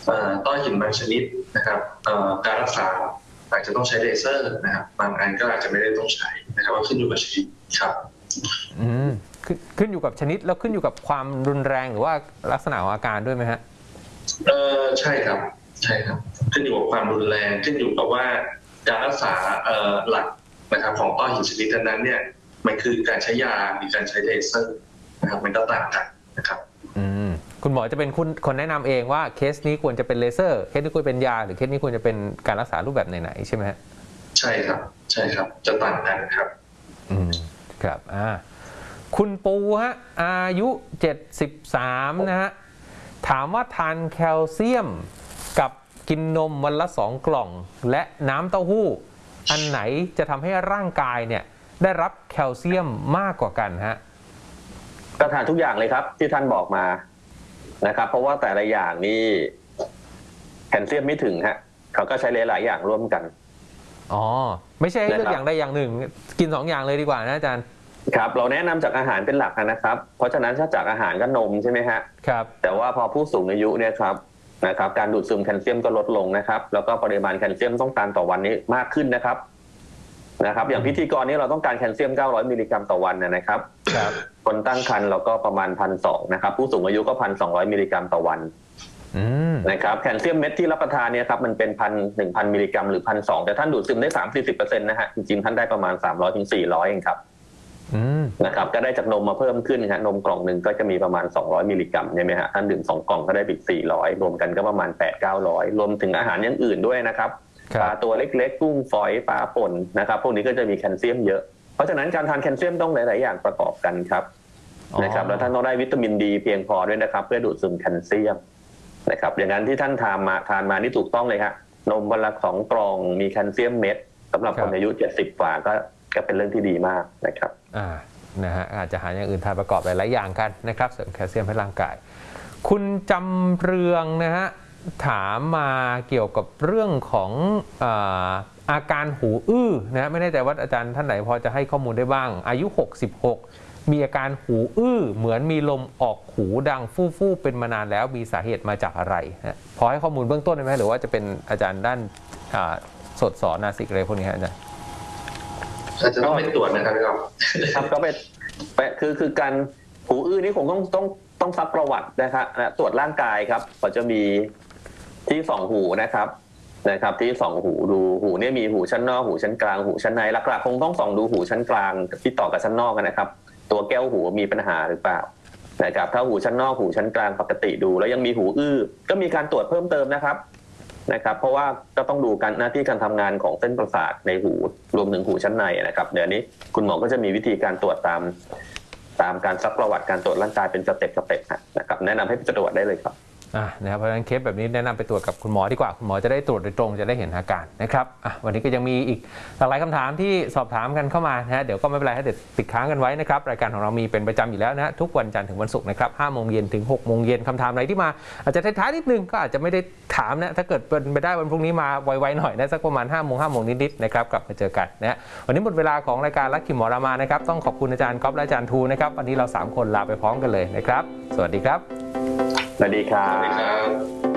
ต้อหินบางชนิดนะครับการรักษาอาจจะต้องใช้เลเซอร์นะครับบางอันก็อาจจะไม่ได้ต้องใช้นะครับว่าขึ้นอยู่กับชนิดครับขึ้นอยู่กับชนิดแล้วขึ้นอยู่กับความรุนแรงหรือว่าลักษณะของอาการด้วยไหมฮะใช่ครับใช่ครับขึ้นอยู่กับความรุนแรงขึ้นอยู่กับว่าการรักษาหลักนะครับของต้อหินชนิดนั้นเนี่ยมันคือการใช้ยาหรือการใช้เลเซอร์นะครับมันก็ต่างกันนะครับคุณหมอจะเป็นคนแนะนำเองว่าเคสนี้ควรจะเป็นเลเซอร์เคสนี้ควรเป็นยาหรือเคสนี้ควรจะเป็นการรักษารูปแบบไหนๆใช่ไหมฮะใช่ครับใช่ครับจะต่างกันครับครับคุณปูฮะอายุ73นะฮะถามว่าทานแคลเซียมกับกินนมวันละ2 กล่องและน้ำเต้าหู้อันไหนจะทำให้ร่างกายเนี่ยได้รับแคลเซียมมากกว่ากันฮะก็ทานทุกอย่างเลยครับที่ท่านบอกมานะครับเพราะว่าแต่ละอย่างนี่แคลเซียมไม่ถึงฮะเขาก็ใช้หลายๆอย่างร่วมกันไม่ใช่ให้เลือกอย่างใดอย่างหนึ่งกิน2 อย่างเลยดีกว่านะอาจารย์ครับเราแนะนำจากอาหารเป็นหลักนะครับเพราะฉะนั้นถ้าจากอาหารก็นมใช่ไหมฮะครับแต่ว่าพอผู้สูงอายุเนี่ยครับนะครับการดูดซึมแคลเซียมก็ลดลงนะครับแล้วก็ปริมาณแคลเซียมต้องการต่อวันนี้มากขึ้นนะครับอย่างพิธีกรนี้เราต้องการแคลเซียม900 มิลลิกรัมต่อวันนะครับคนตั้งครรภ์เราก็ประมาณ 1,200 นะครับผู้สูงอายุก็ 1,200 มิลลิกรัมต่อวันนะครับแคลเซียมเม็ดที่รับประทานเนี่ยครับมันเป็น1,000 มิลลิกรัมหรือ 1,200 แต่ท่านดูดซึมได้ 30-40% นะฮะจริงๆท่านได้ประมาณ 300-400 เองครับนะครับก็ได้จากนมมาเพิ่มขึ้นฮะนมกล่องหนึ่งก็จะมีประมาณ200 มิลลิกรัมใช่ไหมฮะท่านดื่ม2 กล่องก็ได้อีก400รวมกันก็ประมาณ 800-900 รวมถึงอาหารอย่างอื่นด้วยนะครับปลาตัวเล็กๆกุ้งฝอยปลาป่นนะครับพวกนี้ก็จะมีแคลเซียมเยอะเพราะฉะนั้นการทานแคลเซียมต้องหลายๆอย่างประกอบกันครับนะครับแล้วท่านต้องได้วิตามินดีเพียงพอด้วยนะครับเพื่อดูดซึมแคลเซียมนะครับอย่างนั้นที่ท่านทานมานี่ถูกต้องเลยฮะนมวันละ2 กล่องมีแคลเซียมเม็ดสำหรับคนอายุ70 กว่าก็เป็นเรื่องที่ดีมากนะครับนะฮะอาจจะหาอย่างอื่นทานประกอบหลายๆอย่างกันนะครับเสริมแคลเซียมให้ร่างกายคุณจำเรืองนะฮะถามมาเกี่ยวกับเรื่องของอาการหูอื้อนะไม่แน่ใจว่าอาจารย์ท่านไหนพอจะให้ข้อมูลได้บ้างอายุ66มีอาการหูอื้อเหมือนมีลมออกหูดังฟู่ๆเป็นมานานแล้วมีสาเหตุมาจากอะไรนะพอให้ข้อมูลเบื้องต้นได้ไหมหรือว่าจะเป็นอาจารย์ด้านสดสอนนาสิกอะไรพวกนี้อาจารย์อาจจะต้องไปตรวจนะครับครับก็ไปคือการหูอื้อนี่คงต้องซักประวัตินะครับตรวจร่างกายครับก็จะมีที่2 หูนะครับที่2 หูดูหูเนี่ยมีหูชั้นนอกหูชั้นกลางหูชั้นในหลักๆคงต้องส่องดูหูชั้นกลางที่ต่อกับชั้นนอกนะครับตัวแก้วหูมีปัญหาหรือเปล่านะครับถ้าหูชั้นนอกหูชั้นกลางปกติดูแล้วยังมีหูอื้อก็มีการตรวจเพิ่มเติมนะครับเพราะว่าก็ต้องดูหน้าที่การทำงานของเส้นประสาทในหูรวมถึงหูชั้นในนะครับเดี๋ยวนี้คุณหมอก็จะมีวิธีการตรวจตามการซักประวัติการตรวจร่างกายเป็นสเต็ปนะครับแนะนำให้ไปตรวจได้เลยครับนะครับเพราะฉะนั้นเคสแบบนี้แนะนำไปตรวจกับคุณหมอดีกว่าคุณหมอจะได้ตรวจโดยตรงจะได้เห็นอาการนะครับวันนี้ก็ยังมีอีกหลากหลายคำถามที่สอบถามกันเข้ามานะฮะเดี๋ยวก็ไม่เป็นไรให้เด็ดติดค้างกันไว้นะครับรายการของเรามีเป็นประจำอยู่แล้วนะทุกวันจันทร์ถึงวันศุกร์นะครับ5 โมงเย็นถึง6 โมงเย็นคำถามไหนที่มาอาจจะท้ายๆนิดนึงก็อาจจะไม่ได้ถามนะถ้าเกิดเป็นไปได้วันพรุ่งนี้มาไวๆหน่อยนะสักประมาณ5 โมงนิดๆนะครับกลับมาเจอกันนะวันนี้หมดเวลาของรายการลัคกี้หมอรามานะครับต้องขอบคุณอาจารย์ก๊อฟและอาจารย์ทูนะครับวันนี้เรา3 คนลาไปพร้อมกันเลยนะครับสวัสดีครับสวัสดีครับ